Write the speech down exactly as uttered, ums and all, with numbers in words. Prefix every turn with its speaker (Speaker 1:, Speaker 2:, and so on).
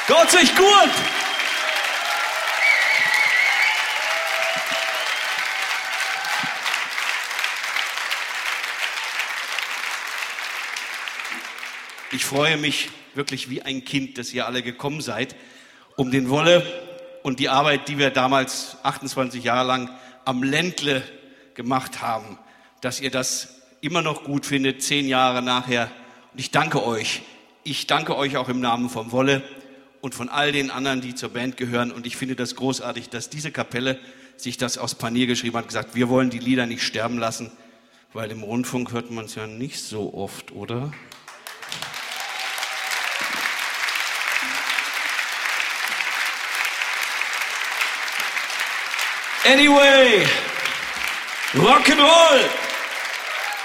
Speaker 1: Geht's euch gut? Ich freue mich wirklich wie ein Kind, dass ihr alle gekommen seid, um den Wolle und die Arbeit, die wir damals achtundzwanzig Jahre lang am Ländle gemacht haben, dass ihr das immer noch gut findet, zehn Jahre nachher. Und ich danke euch. Ich danke euch auch im Namen vom Wolle und von all den anderen, die zur Band gehören. Und ich finde das großartig, dass diese Kapelle sich das aufs Panier geschrieben hat, gesagt, wir wollen die Lieder nicht sterben lassen, weil im Rundfunk hört man es ja nicht so oft, oder? Anyway, rock and roll!